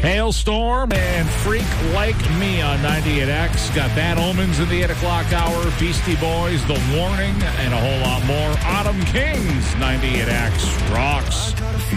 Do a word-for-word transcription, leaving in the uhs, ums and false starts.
Hailstorm and Freak Like Me on ninety-eight X. Got Bad Omens in the eight o'clock hour. Beastie Boys, The Warning, and a whole lot more. Autumn Kings, ninety-eight X rocks.